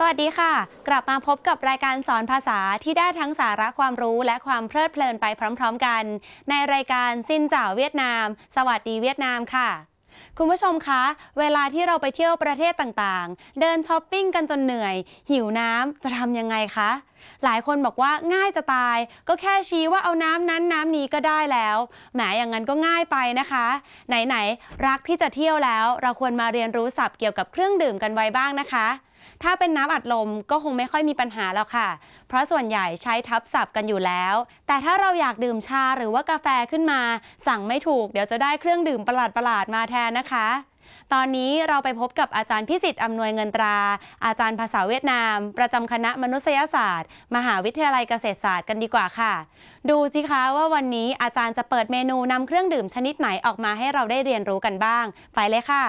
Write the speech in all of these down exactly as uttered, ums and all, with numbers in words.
วัสดีค่ะกลับมาพบกับรายการสอนภาษาที่ได้ทั้งสาระความรู้และความเพลิดเพลินไปพร้อมๆกันในรายการซินเจ่าเวียดนามสวัสดีเวียดนามค่ะคุณผู้ชมคะเวลาที่เราไปเที่ยวประเทศต่างๆเดินช้อปปิ้งกันจนเหนื่อยหิวน้ำจะทำยังไงคะหลายคนบอกว่าง่ายจะตายก็แค่ชี้ว่าเอาน้ำนั้นน้ำนี้ก็ได้แล้วแหมอย่างนั้นก็ง่ายไปนะคะไหนๆรักที่จะเที่ยวแล้วเราควรมาเรียนรู้ศัพท์เกี่ยวกับเครื่องดื่มกันไว้บ้างนะคะถ้าเป็นน้ำอัดลมก็คงไม่ค่อยมีปัญหาแล้วค่ะเพราะส่วนใหญ่ใช้ทับศัพท์กันอยู่แล้วแต่ถ้าเราอยากดื่มชาหรือว่ากาแฟขึ้นมาสั่งไม่ถูกเดี๋ยวจะได้เครื่องดื่มประหลาดๆมาแทนนะคะตอนนี้เราไปพบกับอาจารย์พิสิทธิ์อำนวยเงินตราอาจารย์ภาษาเวียดนามประจำคณะมนุษยศาสตร์มหาวิทยาลัยเกษตรศาสตร์กันดีกว่าค่ะดูสิคะว่าวันนี้อาจารย์จะเปิดเมนูนำเครื่องดื่มชนิดไหนออกมาให้เราได้เรียนรู้กันบ้างไปเลยค่ะ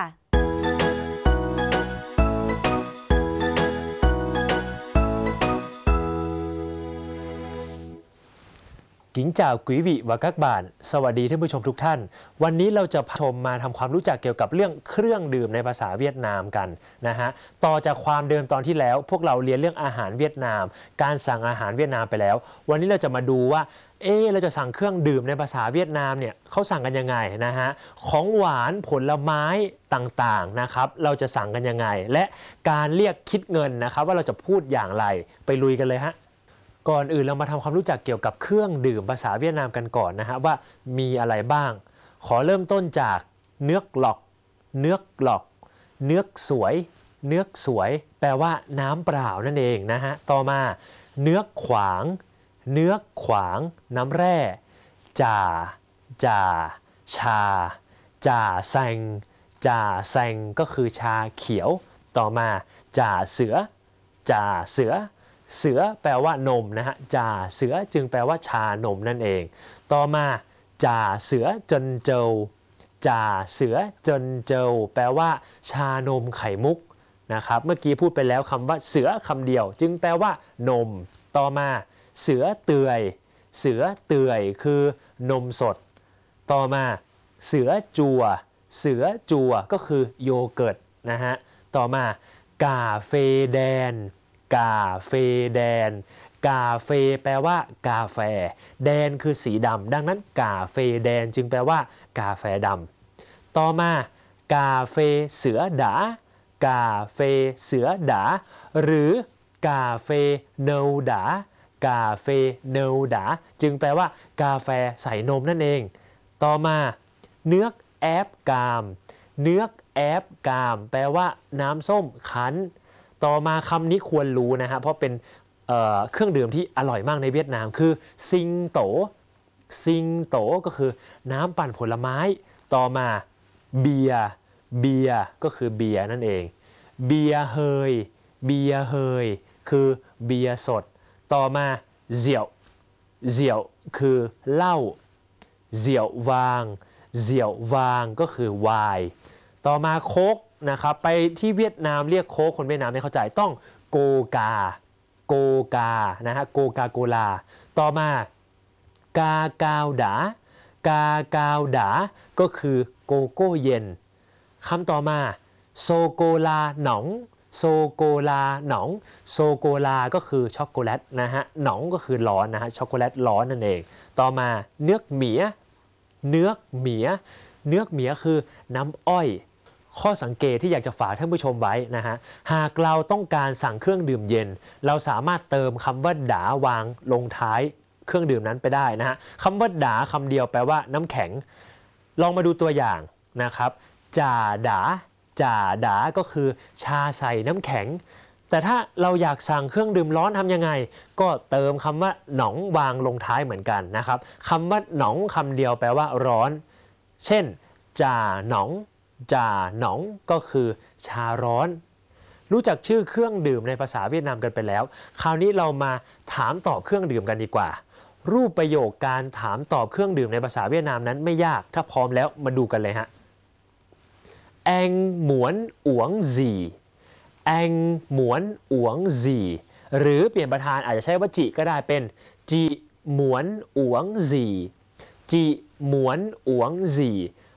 กิงจ่าวกุยวิวากักบานสวัสดีท่านผู้ชมทุกท่านวันนี้เราจะชมมาทำความรู้จักเกี่ยวกับเรื่องเครื่องดื่มในภาษาเวียดนามกันนะฮะต่อจากความเดิมตอนที่แล้วพวกเราเรียนเรื่องอาหารเวียดนามการสั่งอาหารเวียดนามไปแล้ววันนี้เราจะมาดูว่าเออเราจะสั่งเครื่องดื่มในภาษาเวียดนามเนี่ยเขาสั่งกันยังไงนะฮะของหวานผลไม้ต่างๆนะครับเราจะสั่งกันยังไงและการเรียกคิดเงินนะครับว่าเราจะพูดอย่างไรไปลุยกันเลยฮะก่อนอื่นเรามาทำความรู้จักเกี่ยวกับเครื่องดื่มภาษาเวียดนามกันก่อนนะฮะว่ามีอะไรบ้างขอเริ่มต้นจากเนื้อกหลอกเนื้อกหลอกเนื้อกสวยเนื้อกสวยแปลว่าน้ำเปล่านั่นเองนะฮะต่อมาเนื้อกขวางเนื้อกขวางน้ำแร่จ่าจ่าชาจ่าแซงจ่าแซงก็คือชาเขียวต่อมาจ่าเสือจ่าเสือเสือแปลว่านมนะฮะจ่าเสือจึงแปลว่าชานมนั่นเองต่อมาจ่าเสือจนเจวจ่าเสือจนเจวแปลว่าชานมไข่มุกนะครับเมื่อกี้พูดไปแล้วคำว่าเสือคำเดียวจึงแปลว่านมต่อมาเสือเตื่อยเสือเตื่อยคือนมสดต่อมาเสือจัวเสือจัวก็คือโยเกิร์ตนะฮะต่อมากาเฟแดนกาเฟแดนกาเฟแปลว่ากาแฟแดนคือสีดำดังนั้นกาเฟแดนจึงแปลว่ากาแฟดำต่อมากาเฟเสือดากาเฟเสือดาหรือกาเฟเนลดากาเฟเนลดาจึงแปลว่ากาแฟใส่นมนั่นเองต่อมาเนื้อกแอบกามเนื้อกแอบกามแปลว่าน้ำส้มคั้นต่อมาคำนี้ควรรู้นะฮะเพราะเป็น เอ่อ เครื่องดื่มที่อร่อยมากในเวียดนามคือซิงโตซิงโตก็คือน้ำปั่นผลไม้ต่อมาเบียร์เบียร์ก็คือเบียร์นั่นเองเบียร์เฮยเบียร์เฮยคือเบียร์สดต่อมาเสี่ยวเสี่ยวคือเหล้าเสี่ยววางเสี่ยววางก็คือไวน์ต่อมาโค้กนะครับไปที่เวียดนามเรียกโค้กคนเวียดนามไม่เข้าใจต้องโกกาโกกานะฮะโกกาโกลาต่อมากากาวดากากาวดาก็คือโกโก้เย็นคำต่อมาโซโกลาหนองโซโกลาหนองโซโกลาก็คือช็อกโกแลตนะฮะหนองก็คือร้อนนะฮะช็อกโกแลตร้อนนั่นเองต่อมาเนื้อกเหมียเนื้อกเหมียเนื้อกเหมียคือน้ำอ้อยข้อสังเกตที่อยากจะฝากท่านผู้ชมไว้นะฮะหากเราต้องการสั่งเครื่องดื่มเย็นเราสามารถเติมคำว่าดาวางลงท้ายเครื่องดื่มนั้นไปได้นะฮะคำว่าดาคำเดียวแปลว่าน้ำแข็งลองมาดูตัวอย่างนะครับจ่าดาจ่าดาก็คือชาใส่น้ำแข็งแต่ถ้าเราอยากสั่งเครื่องดื่มร้อนทำยังไงก็เติมคำว่าหนองวางลงท้ายเหมือนกันนะครับคำว่าหนองคำเดียวแปลว่าร้อนเช่นจ่าหนองจ่าหนองก็คือชาร้อนรู้จักชื่อเครื่องดื่มในภาษาเวียดนามกันไปแล้วคราวนี้เรามาถามตอบเครื่องดื่มกันดีกว่ารูปประโยคการถามตอบเครื่องดื่มในภาษาเวียดนามนั้นไม่ยากถ้าพร้อมแล้วมาดูกันเลยฮะแองหมวนอวงจีแองหมวนอวงจีหรือเปลี่ยนประธานอาจจะใช้ว่าจิก็ได้เป็นจีหมวนอวงจีจีหมวนอวงจี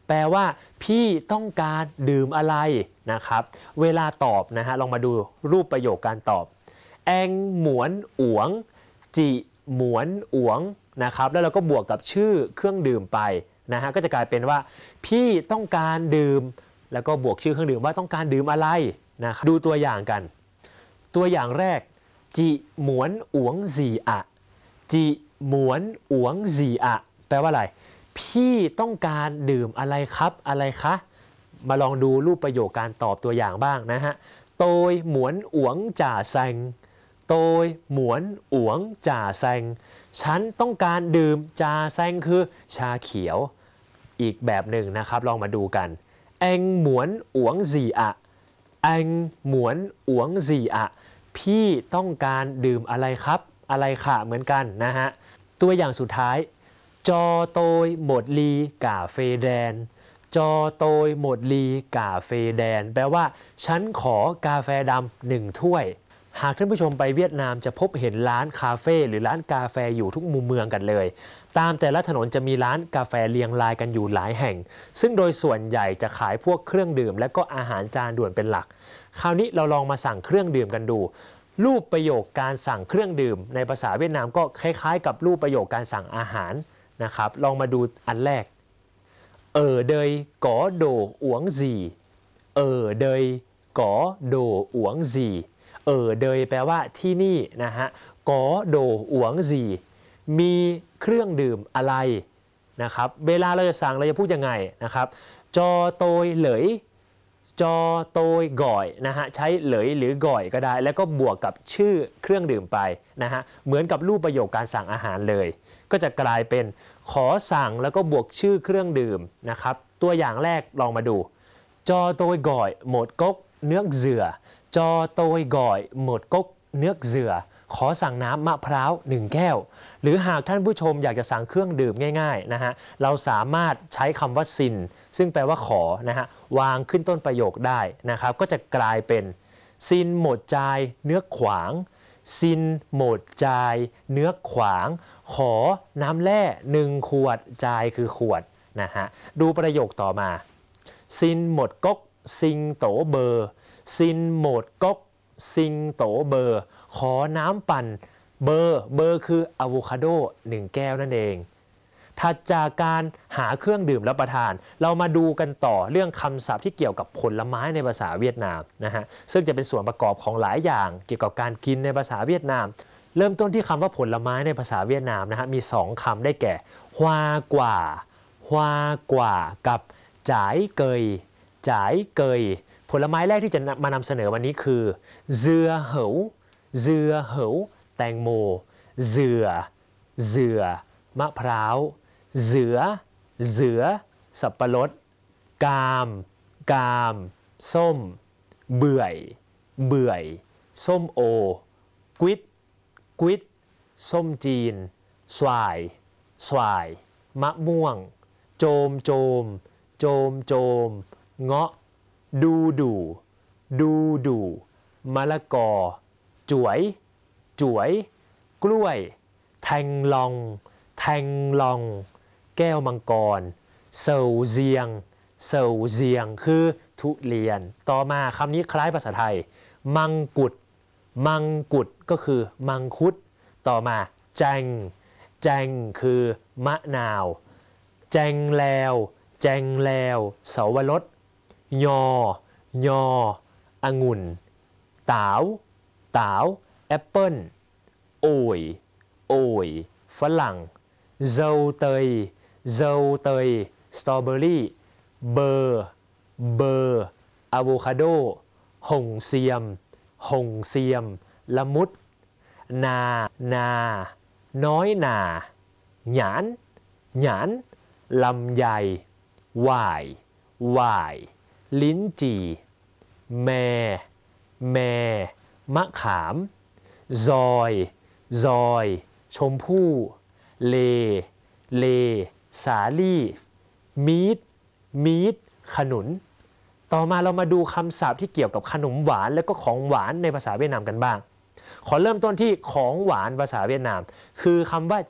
แปลว่าพี่ต้องการดื่มอะไรนะครับเวลาตอบนะฮะลองมาดูรูปประโยคการตอบแองหมวนอวงจิหมวนอวงนะครับแล้วเราก็บวกกับชื่อเครื่องดื่มไปนะฮะก็จะกลายเป็นว่าพี่ต้องการดื่มแล้วก็บวกชื่อเครื่องดื่มว่าต้องการดื่มอะไรนะครับดูตัวอย่างกันตัวอย่างแรกจิหมวนอวงซีอะจิหมวนอวงซีอะแปลว่าอะไรพี่ต้องการดื่มอะไรครับอะไรคะมาลองดูรูปประโยคการตอบตัวอย่างบ้างนะฮะโตยหมวนอวงจ่าแซงโตยหมวนอวงจ่าแซงฉันต้องการดื่มจ่าแซงคือชาเขียวอีกแบบหนึ่งนะครับลองมาดูกันแองหมวนอวงซีอะแองหมวนอวงซีอะพี่ต้องการดื่มอะไรครับอะไรค่ะเหมือนกันนะฮะตัวอย่างสุดท้ายจอโตยหมดลีกาเฟแดนจอโตยหมดลีกาเฟแดนแปลว่าฉันขอกาแฟดำหนึ่งถ้วยหากท่านผู้ชมไปเวียดนามจะพบเห็นร้านคาเฟ่หรือร้านกาแฟอยู่ทุกมุมเมืองกันเลยตามแต่ละถนนจะมีร้านกาแฟเรียงรายกันอยู่หลายแห่งซึ่งโดยส่วนใหญ่จะขายพวกเครื่องดื่มและก็อาหารจานด่วนเป็นหลักคราวนี้เราลองมาสั่งเครื่องดื่มกันดูรูปประโยคการสั่งเครื่องดื่มในภาษาเวียดนามก็คล้ายๆกับรูปประโยคการสั่งอาหารนะครับลองมาดูอันแรกเออเดยก๋อโดอวงซีเออเดยก๋อโดอวงซีเออเดยแปลว่าที่นี่นะฮะก๋อโดอวงซีมีเครื่องดื่มอะไรนะครับเวลาเราจะสั่งเราจะพูดยังไงนะครับจอโตยเหลยจอโตยก่อยนะฮะใช้เหลยหรือก่อยก็ได้แล้วก็บวกกับชื่อเครื่องดื่มไปนะฮะเหมือนกับรูปประโยคการสั่งอาหารเลยก็จะกลายเป็นขอสั่งแล้วก็บวกชื่อเครื่องดื่มนะครับตัวอย่างแรกลองมาดูจอโตยก่อยหมดก๊กเนื้อเสือจอโตยก่อยหมดก๊กเนื้อเสือขอสั่งน้ำมะพร้าวหนึ่งแก้วหรือหากท่านผู้ชมอยากจะสั่งเครื่องดื่มง่ายๆนะฮะเราสามารถใช้คำว่าซินซึ่งแปลว่าขอนะฮะวางขึ้นต้นประโยคได้นะครับก็จะกลายเป็นซินหมดจายเนื้อขวางซินหมดจายเนื้อขวางขอน้ำแร่หนึ่งขวดจายคือขวดนะฮะดูประโยคต่อมาซินหมดก๊กซิงโตเบอร์ซินหมดก๊กซิงโตเบอร์ขอน้ำปั่นเบอร์เบอร์คืออะโวคาโดหนึ่งแก้วนั่นเองถัดจากการหาเครื่องดื่มรับประทานเรามาดูกันต่อเรื่องคำศัพท์ที่เกี่ยวกับผลไม้ในภาษาเวียดนามนะฮะซึ่งจะเป็นส่วนประกอบของหลายอย่างเกี่ยวกับการกินในภาษาเวียดนามเริ่มต้นที่คำว่าผลไม้ในภาษาเวียดนามนะฮะมีสองคำได้แก่ฮวากว่าฮวากว่ากับจ่ายเกยจ่ายเกยผลไม้แรกที่จะมานำเสนอวันนี้คือเสือเหวเสือเหวแตงโมเสือเสือมะพร้าวเสือเสือสับปะรดกามกามส้มเบื่อยเบื่อยส้มโอกวิดกวิดส้มจีนสวายสวายมะม่วงโจมโจมโจมโจมเงาะดูดูดูดูมะละกอจ๋วยจ๋วยกล้วยแทงลองแทงลองแก้วมังกรเซลเซียงเซลเซียงคือทุเรียนต่อมาคำนี้คล้ายภาษาไทยมังกุดมังกุดก็คือมังคุดต่อมาแจงแจงคือมะนาวแจงแล้วแจงแล้วเสาวรสยอยอองุ่นตาวตาวแอปเปิ้ลโอยโอยฝรั่งเซาเตยเซาเตยสตรอเบอรี่เบอร์เบอร์อะโวคาโดหงเซียมหงเซียมละมุดนานาน้อยนาหยานหยานลำไยหว่ายหว่ายลิ้นจี่แมแมมะขามซอยซอยชมพู่เลเลสาลี่มีดมีดขนุนต่อมาเรามาดูคำศัพท์ที่เกี่ยวกับขนมหวานและก็ของหวานในภาษาเวียดนามกันบ้างขอเริ่มต้นที่ของหวานภาษาเวียดนามคือคำว่า